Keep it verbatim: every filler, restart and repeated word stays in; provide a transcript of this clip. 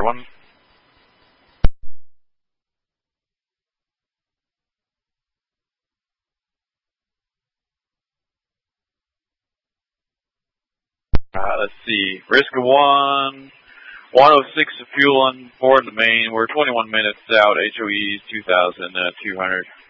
clear one. Alright, let's see. Risk of one. one oh six of fuel on board the main. We're twenty-one minutes out. H O E is two thousand two hundred.